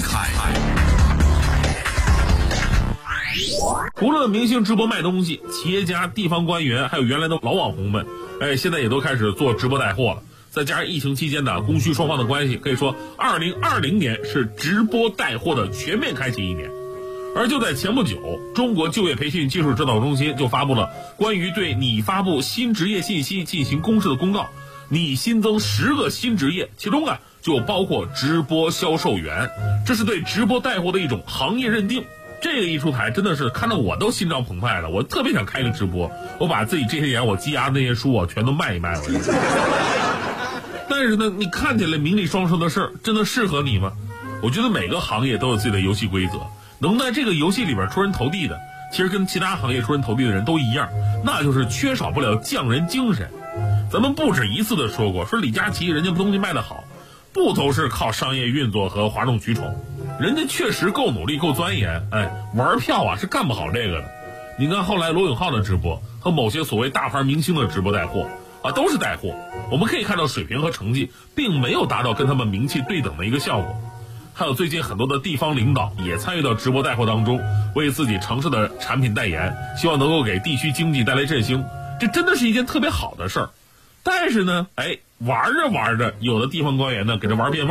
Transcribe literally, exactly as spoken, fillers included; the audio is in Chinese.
开。 除了明星直播卖东西，企业家、地方官员还有原来的老网红们，哎，现在也都开始做直播带货了。再加上疫情期间的供需双方的关系，可以说二零二零年是直播带货的全面开启一年。而就在前不久，中国就业培训技术指导中心就发布了关于对拟发布新职业信息进行公示的公告，拟新增十个新职业，其中啊就包括直播销售员，这是对直播带货的一种行业认定。这个一出台，真的是看得我都心脏澎湃了，我特别想开个直播，我把自己这些年我积压的那些书啊全都卖一卖了。但是呢，你看起来名利双收的事儿，真的适合你吗？我觉得每个行业都有自己的游戏规则，能在这个游戏里边出人头地的，其实跟其他行业出人头地的人都一样，那就是缺少不了匠人精神。咱们不止一次的说过，说李佳琦人家东西卖得好，不都是靠商业运作和哗众取宠，人家确实够努力够钻研，哎，玩票啊是干不好这个的。你看后来罗永浩的直播和某些所谓大牌明星的直播带货啊，都是带货，我们可以看到水平和成绩并没有达到跟他们名气对等的一个效果。还有最近很多的地方领导也参与到直播带货当中，为自己城市的产品代言，希望能够给地区经济带来振兴，这真的是一件特别好的事儿。但是呢，哎，玩着玩着，有的地方官员呢给这玩变味